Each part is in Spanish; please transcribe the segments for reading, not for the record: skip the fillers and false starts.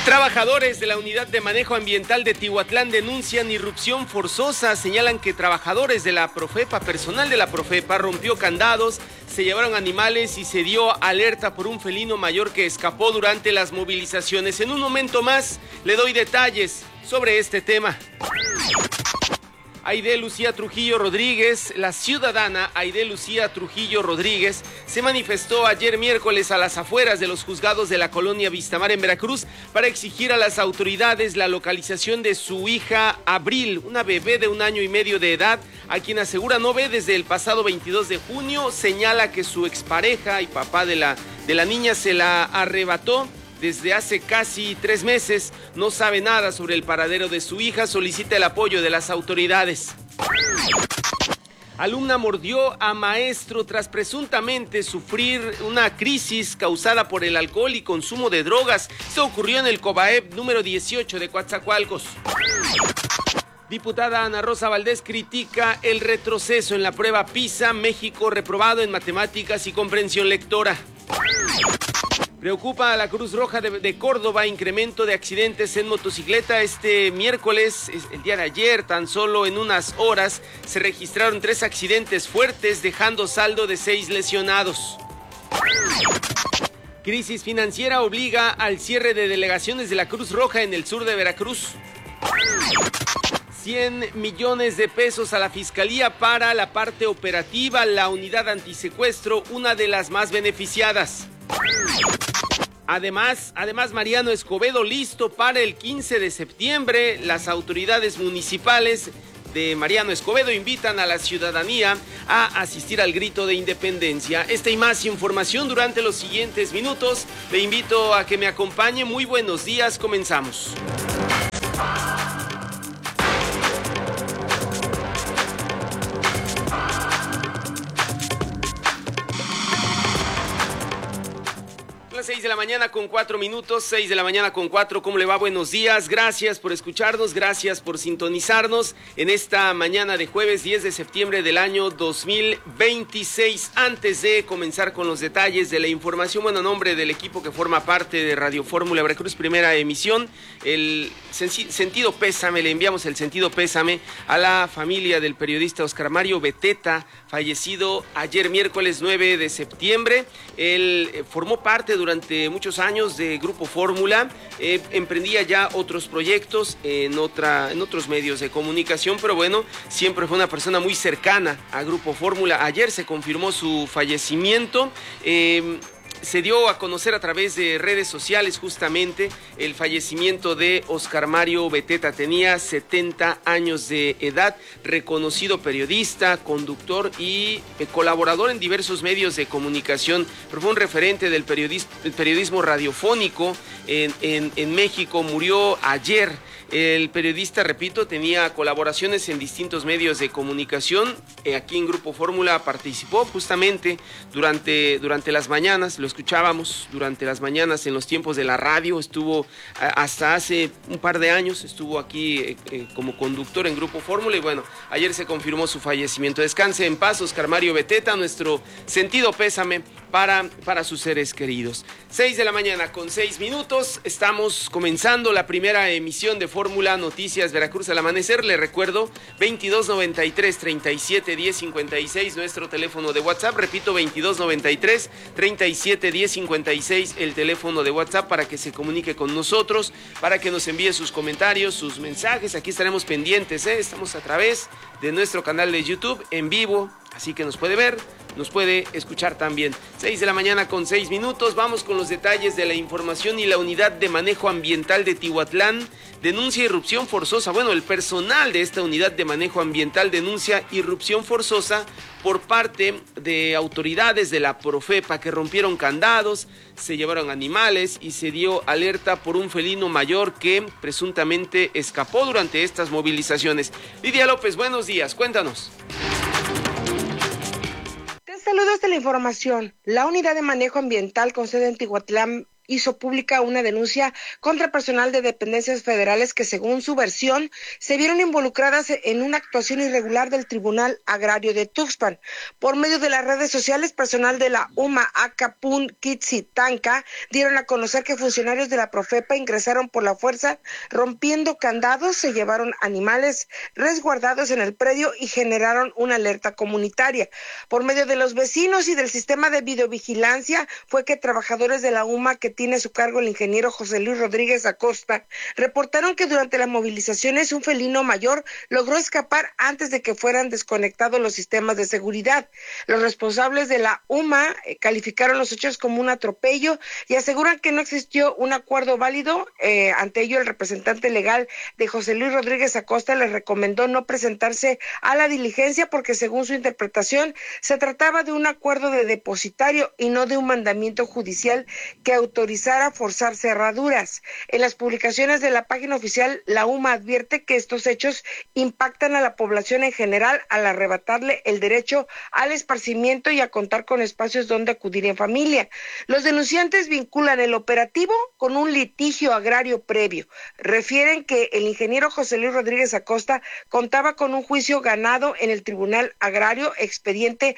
Trabajadores de la Unidad de Manejo Ambiental de Tihuatlán denuncian irrupción forzosa. Señalan que trabajadores de la Profepa, personal de la Profepa, rompió candados, se llevaron animales y se dio alerta por un felino mayor que escapó durante las movilizaciones. En un momento más le doy detalles sobre este tema. Aide Lucía Trujillo Rodríguez, la ciudadana Aide Lucía Trujillo Rodríguez, se manifestó ayer miércoles a las afueras de los juzgados de la colonia Vistamar en Veracruz para exigir a las autoridades la localización de su hija Abril, una bebé de 1 año y medio de edad, a quien asegura no ve desde el pasado 22 de junio. Señala que su expareja y papá de la niña se la arrebató desde hace casi 3 meses, no sabe nada sobre el paradero de su hija, solicita el apoyo de las autoridades. Alumna mordió a maestro tras presuntamente sufrir una crisis causada por el alcohol y consumo de drogas. Esto ocurrió en el COBAEP número 18 de Coatzacoalcos. Diputada Ana Rosa Valdés critica el retroceso en la prueba PISA, México reprobado en matemáticas y comprensión lectora. Preocupa a la Cruz Roja de Córdoba incremento de accidentes en motocicleta. Este miércoles, el día de ayer, tan solo en unas horas, se registraron 3 accidentes fuertes, dejando saldo de 6 lesionados. Crisis financiera obliga al cierre de delegaciones de la Cruz Roja en el sur de Veracruz. 100 millones de pesos a la Fiscalía para la parte operativa, la unidad antisecuestro, una de las más beneficiadas. Además, Mariano Escobedo listo para el 15 de septiembre. Las autoridades municipales de Mariano Escobedo invitan a la ciudadanía a asistir al grito de independencia. Esta y más información durante los siguientes minutos. Le invito a que me acompañe. Muy buenos días, comenzamos. Las 6 de la mañana con 4 minutos, 6 de la mañana con 4, ¿cómo le va? Buenos días, gracias por escucharnos, gracias por sintonizarnos en esta mañana de jueves 10 de septiembre del año 2026. Antes de comenzar con los detalles de la información, bueno, a nombre del equipo que forma parte de Radio Fórmula Veracruz, primera emisión, el sentido pésame, le enviamos el sentido pésame a la familia del periodista Oscar Mario Beteta, fallecido ayer miércoles 9 de septiembre. Él formó parte durante muchos años de Grupo Fórmula, emprendía ya otros proyectos en otros medios de comunicación, pero bueno, siempre fue una persona muy cercana a Grupo Fórmula. Ayer se confirmó su fallecimiento. Se dio a conocer a través de redes sociales justamente el fallecimiento de Oscar Mario Beteta. Tenía 70 años de edad, reconocido periodista, conductor y colaborador en diversos medios de comunicación, pero fue un referente del periodismo radiofónico en México. Murió ayer. El periodista, repito, tenía colaboraciones en distintos medios de comunicación. Aquí en Grupo Fórmula participó justamente durante las mañanas, lo escuchábamos durante las mañanas en los tiempos de la radio. Estuvo hasta hace un par de años, estuvo aquí como conductor en Grupo Fórmula y bueno, ayer se confirmó su fallecimiento. Descanse en paz, Oscar Mario Beteta, nuestro sentido pésame para sus seres queridos. 6 de la mañana con 6 minutos, estamos comenzando la primera emisión de Fórmula Noticias Veracruz al amanecer. Le recuerdo, 2293-371056, nuestro teléfono de WhatsApp. Repito, 2293-371056, el teléfono de WhatsApp para que se comunique con nosotros, para que nos envíe sus comentarios, sus mensajes. Aquí estaremos pendientes, estamos a través de nuestro canal de YouTube en vivo, así que nos puede ver, nos puede escuchar también. 6 de la mañana con 6 minutos, vamos con los detalles de la información. Y la Unidad de Manejo Ambiental de Tihuatlán denuncia irrupción forzosa. Bueno, el personal de esta Unidad de Manejo Ambiental denuncia irrupción forzosa por parte de autoridades de la Profepa que rompieron candados, se llevaron animales y se dio alerta por un felino mayor que presuntamente escapó durante estas movilizaciones. Lidia López, buenos días, cuéntanos. Saludos de la información. La Unidad de Manejo Ambiental con sede en Tihuatlán hizo pública una denuncia contra personal de dependencias federales que, según su versión, se vieron involucradas en una actuación irregular del Tribunal Agrario de Tuxpan. Por medio de las redes sociales, personal de la UMA Acapun Quitsitanca dieron a conocer que funcionarios de la Profepa ingresaron por la fuerza, rompiendo candados, se llevaron animales resguardados en el predio y generaron una alerta comunitaria. Por medio de los vecinos y del sistema de videovigilancia fue que trabajadores de la UMA, que tiene a su cargo el ingeniero José Luis Rodríguez Acosta, reportaron que durante las movilizaciones un felino mayor logró escapar antes de que fueran desconectados los sistemas de seguridad. Los responsables de la UMA calificaron los hechos como un atropello y aseguran que no existió un acuerdo válido. Ante ello, el representante legal de José Luis Rodríguez Acosta les recomendó no presentarse a la diligencia porque, según su interpretación, se trataba de un acuerdo de depositario y no de un mandamiento judicial que autorizara forzar cerraduras. En las publicaciones de la página oficial, la UMA advierte que estos hechos impactan a la población en general al arrebatarle el derecho al esparcimiento y a contar con espacios donde acudir en familia. Los denunciantes vinculan el operativo con un litigio agrario previo. Refieren que el ingeniero José Luis Rodríguez Acosta contaba con un juicio ganado en el Tribunal Agrario, expediente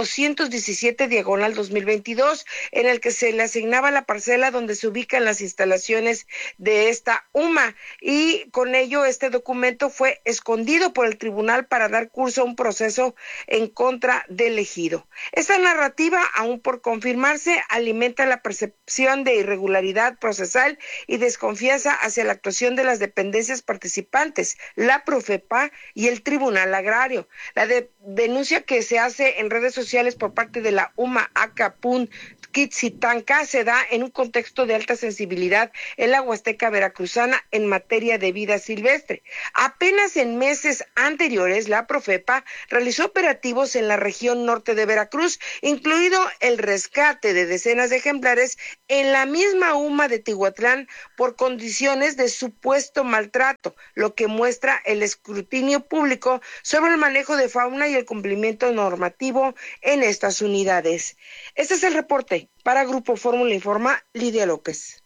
217/2022, en el que se le asignaba la parcela donde se ubican las instalaciones de esta UMA, y con ello este documento fue escondido por el tribunal para dar curso a un proceso en contra del ejido. Esta narrativa, aún por confirmarse, alimenta la percepción de irregularidad procesal y desconfianza hacia la actuación de las dependencias participantes, la Profepa y el Tribunal Agrario. La denuncia que se hace en redes sociales por parte de la UMA Acapun Quitsitanca se da en un contexto de alta sensibilidad en la Huasteca veracruzana en materia de vida silvestre. Apenas en meses anteriores, la Profepa realizó operativos en la región norte de Veracruz, incluido el rescate de decenas de ejemplares en la misma UMA de Tihuatlán por condiciones de supuesto maltrato, lo que muestra el escrutinio público sobre el manejo de fauna y el cumplimiento normativo en estas unidades. Este es el reporte. Para Grupo Fórmula informa Lidia López.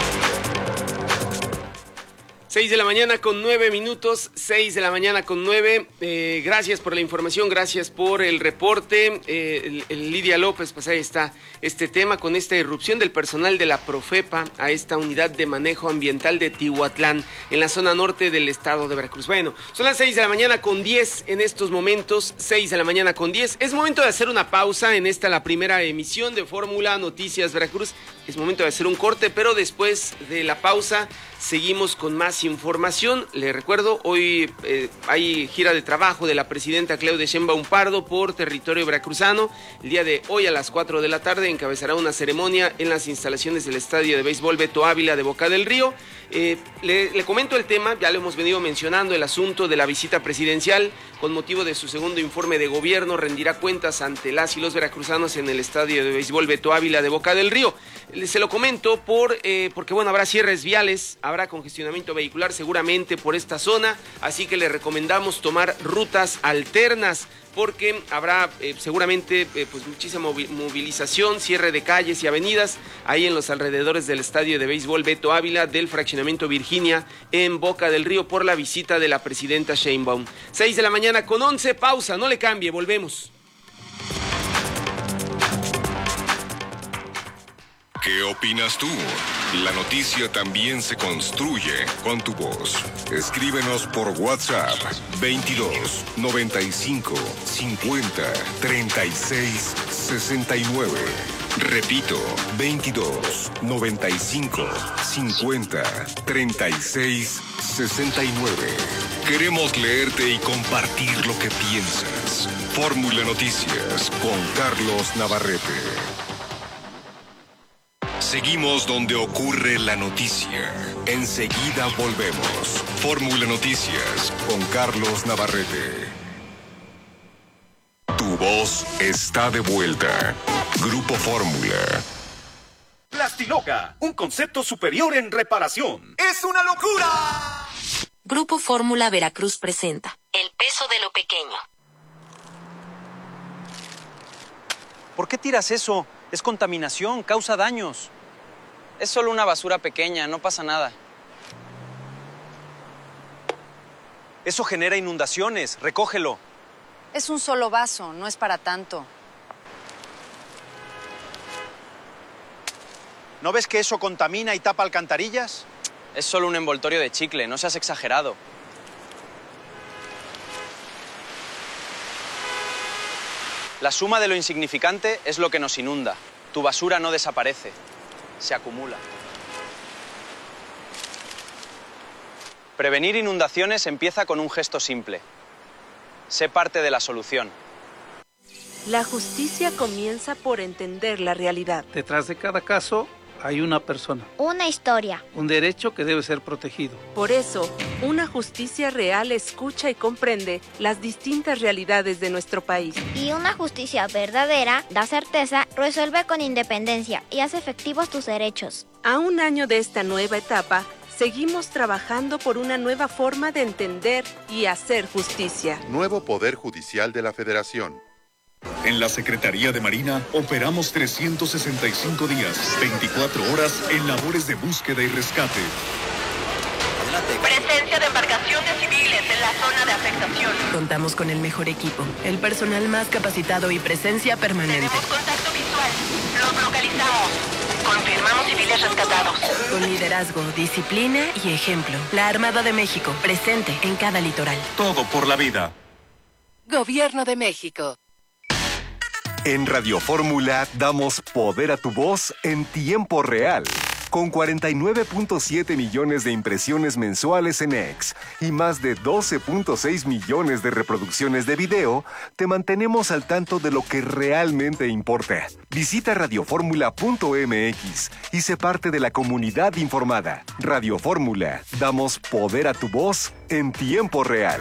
6:09 a.m, 6:09 a.m. Gracias por la información, gracias por el reporte. Lidia López, pues ahí está este tema con esta irrupción del personal de la Profepa a esta unidad de manejo ambiental de Tihuatlán, en la zona norte del estado de Veracruz. Bueno, son las 6:10 en estos momentos, 6:10. Es momento de hacer una pausa en esta, la primera emisión de Fórmula Noticias Veracruz. Es momento de hacer un corte, pero después de la pausa seguimos con más información. Le recuerdo, hoy hay gira de trabajo de la presidenta Claudia Sheinbaum Pardo por territorio veracruzano. El día de hoy a las 4 de la tarde encabezará una ceremonia en las instalaciones del estadio de béisbol Beto Ávila de Boca del Río. Le comento el tema, ya lo hemos venido mencionando, el asunto de la visita presidencial. Con motivo de su segundo informe de gobierno, rendirá cuentas ante las y los veracruzanos en el estadio de béisbol Beto Ávila de Boca del Río. Se lo comento porque bueno, habrá cierres viales, habrá congestionamiento vehicular seguramente por esta zona, así que le recomendamos tomar rutas alternas, porque habrá seguramente pues muchísima movilización, cierre de calles y avenidas ahí en los alrededores del estadio de béisbol Beto Ávila del fraccionamiento Virginia en Boca del Río por la visita de la presidenta Sheinbaum. 6:11 a.m, pausa, no le cambie, volvemos. ¿Qué opinas tú? La noticia también se construye con tu voz. Escríbenos por WhatsApp 22 95 50 36 69. Repito, 22 95 50 36 69. Queremos leerte y compartir lo que piensas. Fórmula Noticias con Carlos Navarrete. Seguimos donde ocurre la noticia. Enseguida volvemos. Fórmula Noticias con Carlos Navarrete. Tu voz está de vuelta. Grupo Fórmula. Plastiloca, un concepto superior en reparación. ¡Es una locura! Grupo Fórmula Veracruz presenta El peso de lo pequeño. ¿Por qué tiras eso? Es contaminación, causa daños. Es solo una basura pequeña, no pasa nada. Eso genera inundaciones, recógelo. Es un solo vaso, no es para tanto. ¿No ves que eso contamina y tapa alcantarillas? Es solo un envoltorio de chicle, no seas exagerado. La suma de lo insignificante es lo que nos inunda. Tu basura no desaparece, se acumula. Prevenir inundaciones empieza con un gesto simple. Sé parte de la solución. La justicia comienza por entender la realidad. Detrás de cada caso hay una persona. Una historia. Un derecho que debe ser protegido. Por eso, una justicia real escucha y comprende las distintas realidades de nuestro país. Y una justicia verdadera da certeza, resuelve con independencia y hace efectivos tus derechos. A un año de esta nueva etapa, seguimos trabajando por una nueva forma de entender y hacer justicia. Nuevo Poder Judicial de la Federación. En la Secretaría de Marina operamos 365 días, 24 horas en labores de búsqueda y rescate. Presencia de embarcaciones civiles en la zona de afectación. Contamos con el mejor equipo, el personal más capacitado y presencia permanente. Tenemos contacto visual. Los localizamos. Confirmamos civiles rescatados. Con liderazgo, disciplina y ejemplo. La Armada de México, presente en cada litoral. Todo por la vida. Gobierno de México. En Radio Fórmula damos poder a tu voz en tiempo real. Con 49.7 millones de impresiones mensuales en X y más de 12.6 millones de reproducciones de video, te mantenemos al tanto de lo que realmente importa. Visita radioformula.mx y sé parte de la comunidad informada. Radio Fórmula, damos poder a tu voz en tiempo real.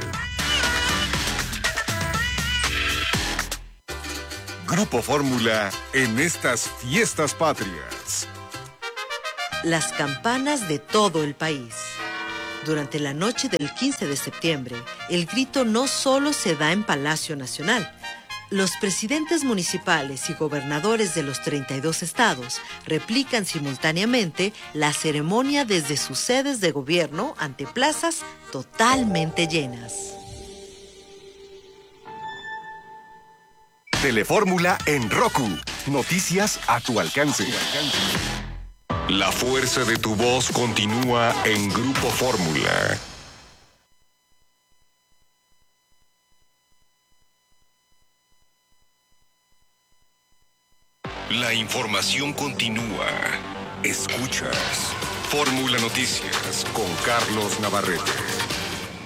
Grupo Fórmula en estas fiestas patrias. Las campanas de todo el país. Durante la noche del 15 de septiembre, el grito no solo se da en Palacio Nacional. Los presidentes municipales y gobernadores de los 32 estados replican simultáneamente la ceremonia desde sus sedes de gobierno ante plazas totalmente llenas. Telefórmula en Roku. Noticias a tu alcance. La fuerza de tu voz continúa en Grupo Fórmula. La información continúa. Escuchas Fórmula Noticias con Carlos Navarrete.